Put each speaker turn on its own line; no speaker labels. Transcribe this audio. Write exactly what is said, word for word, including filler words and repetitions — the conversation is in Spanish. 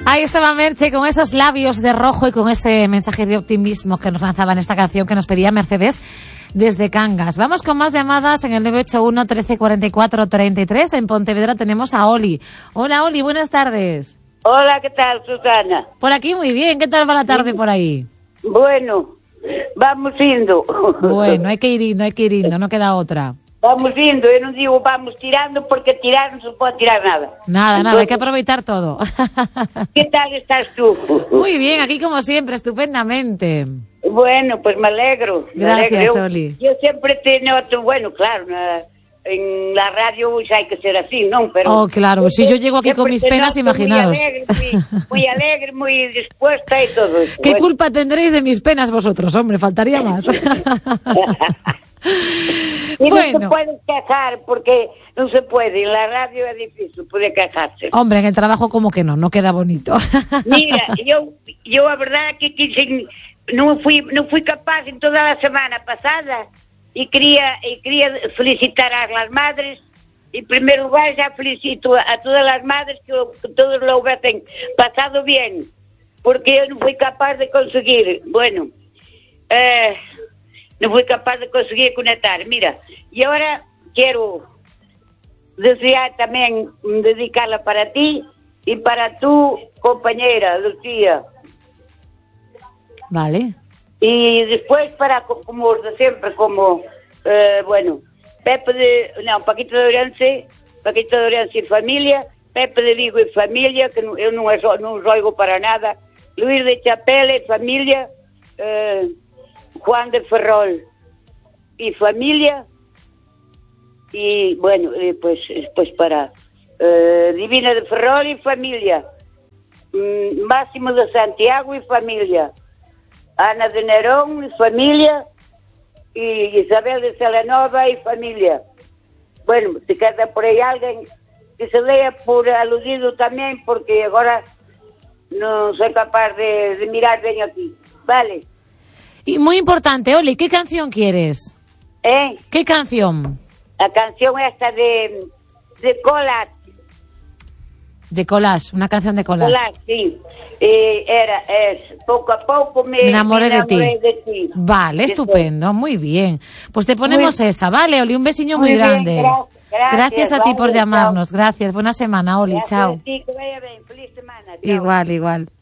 Ahí estaba Merche con esos labios de rojo y con ese mensaje de optimismo que nos lanzaba en esta canción que nos pedía Mercedes desde Cangas. Vamos con más llamadas en el nueve ocho uno, trece cuarenta y cuatro, treinta y tres. En Pontevedra tenemos a Oli. Hola, Oli, buenas tardes.
Hola, ¿qué tal, Susana?
Por aquí muy bien. ¿Qué tal va la tarde por ahí?
Bueno, vamos indo.
Bueno, hay que ir indo, hay que ir indo, no queda otra.
Vamos indo, eu non digo vamos tirando porque tirar non se pode tirar nada.
Nada, nada, hay que aprovechar todo.
¿Qué tal estás tú?
Muy bien, aquí como siempre, estupendamente.
Bueno, pues me alegro. Me
Gracias,
alegro.
Oli.
Yo siempre te noto, bueno, claro, na, en la radio xa hai que ser así, non? Pero
oh, claro, si yo llego aquí con mis penas, imaginaos.
Muy alegre, muy, muy alegre, muy dispuesta y todo eso.
¿Qué
bueno.
culpa tendréis de mis penas vosotros? Hombre, faltaría más.
Y
bueno.
no se pueden quejar porque no se puede. En la radio es difícil poder quejarse.
Hombre, en el trabajo como que no, no queda bonito.
Mira, yo, yo a verdad que quise, no fui, no fui capaz en toda la semana pasada y quería, y quería felicitar a las madres. En primer lugar ya felicito a todas las madres que, que todos lo hubiesen pasado bien, porque yo no fui capaz de conseguir, bueno, eh, no fui capaz de conseguir conectar. Mira, y ahora quiero desear también dedicarla para ti y para tu compañera, Lucía.
Vale.
Y después para, como de siempre, como, eh, bueno, Pepe de, não, Paquito de Ourense, Paquito de Ourense e familia, Pepe de Vigo e familia, que eu non, non jogo para nada, Luís de Chapela e familia, eh, Juan de Ferrol y familia, y bueno, eh, pues, pues para eh, Divina de Ferrol y familia, mm, Máximo de Santiago y familia, Ana de Nerón y familia, y Isabel de Celanova y familia. Bueno, se queda por ahí alguien que se lea por aludido también, porque ahora no soy capaz de, de mirar bien aquí. Vale.
Y muy importante, Oli, ¿qué canción quieres?
¿Eh?
¿Qué canción?
La canción esta de, de Colas.
De Collage, una canción de Collage.
Collage, sí. Eh, era, es, poco a poco me,
me enamoré,
me enamoré
de, ti.
de ti.
Vale,
Eso.
Estupendo, muy bien. Pues te ponemos
muy,
esa, vale, Oli, un besiño muy, muy grande.
Bien, gracias, gracias,
gracias a ti
vale,
por llamarnos,
chao.
gracias. Buena semana, Oli,
Gracias
chao.
a ti, que vaya bien. Feliz semana. Chao.
Igual, igual.